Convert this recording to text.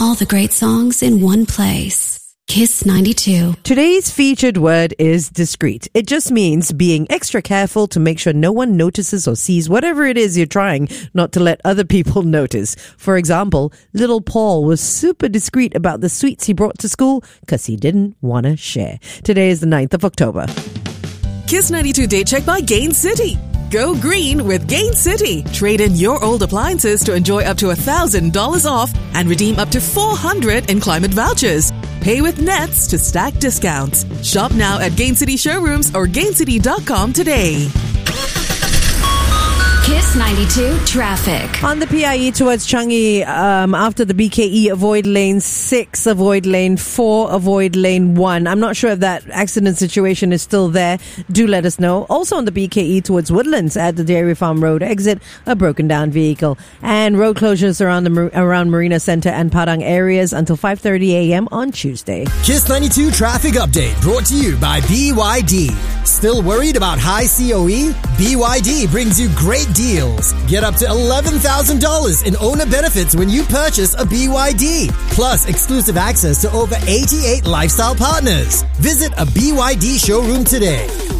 All the great songs in one place. Kiss 92. Today's featured word is discreet. It just means being extra careful to make sure no one notices or sees whatever it is you're trying not to let other people notice. For example, little Paul was super discreet about the sweets he brought to school because he didn't want to share. Today is the 9th of October. Kiss 92 Date Check by Gain City. Go green with Gain City. Trade in your old appliances to enjoy up to $1,000 off and redeem up to $400 in climate vouchers. Pay with Nets to stack discounts. Shop now at Gain City showrooms or gaincity.com today. Kiss 92 traffic. On the PIE towards Changi, after the BKE, avoid lane 6, avoid lane 4, avoid lane 1. I'm not sure if that accident situation is still there. Do let us know. Also on the BKE towards Woodlands at the Dairy Farm Road exit, a broken down vehicle. And road closures around Marina Centre and Padang areas until 5:30 a.m. on Tuesday. Kiss 92 traffic update brought to you by BYD. Still worried about high COE? BYD brings you great deals. Get up to $11,000 in owner benefits when you purchase a BYD. Plus exclusive access to over 88 lifestyle partners. Visit a BYD showroom today.